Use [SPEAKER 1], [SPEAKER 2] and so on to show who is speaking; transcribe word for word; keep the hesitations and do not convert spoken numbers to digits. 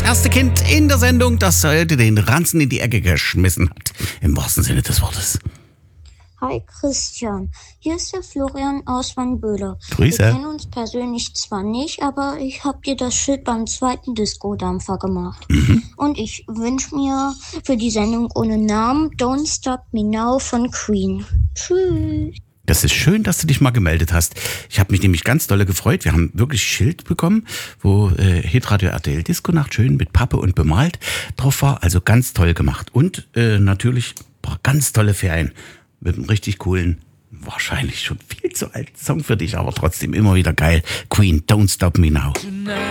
[SPEAKER 1] erste Kind in der Sendung, das heute den Ranzen in die Ecke geschmissen hat. Im wahrsten Sinne des Wortes.
[SPEAKER 2] Hi Christian, hier ist der Florian aus Wannböhler.
[SPEAKER 1] Grüße.
[SPEAKER 2] Wir kennen uns persönlich zwar nicht, aber ich habe dir das Schild beim zweiten Disco-Dampfer gemacht. Mhm. Und ich wünsche mir für die Sendung ohne Namen Don't Stop Me Now von Queen. Tschüss.
[SPEAKER 1] Das ist schön, dass du dich mal gemeldet hast. Ich habe mich nämlich ganz dolle gefreut. Wir haben wirklich ein Schild bekommen, wo äh, Hitradio R T L Disco Nacht schön mit Pappe und bemalt drauf war. Also ganz toll gemacht. Und äh, natürlich ein paar ganz tolle Ferien mit einem richtig coolen, wahrscheinlich schon viel zu alten Song für dich, aber trotzdem immer wieder geil. Queen, Don't Stop Me Now.